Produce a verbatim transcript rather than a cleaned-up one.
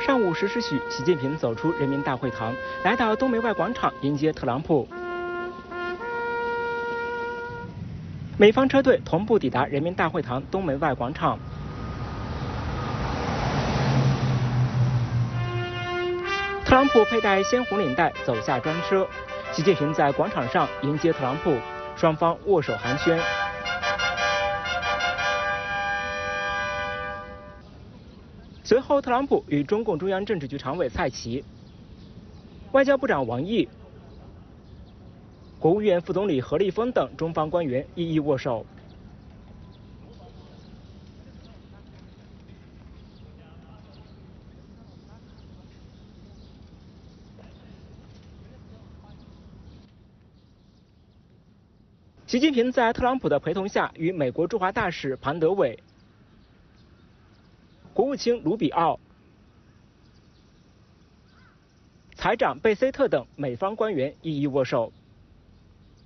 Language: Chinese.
上午十时许，习近平走出人民大会堂，来到东梅外广场迎接特朗普。美方车队同步抵达人民大会堂东梅外广场。特朗普佩戴鲜红领带走下专车，习近平在广场上迎接特朗普，双方握手寒暄。随后，特朗普与中共中央政治局常委蔡奇、外交部长王毅、国务院副总理何立峰等中方官员一一握手。习近平在特朗普的陪同下，与美国驻华大使庞德伟、国务卿卢比奥、财长贝塞特等美方官员一一握手。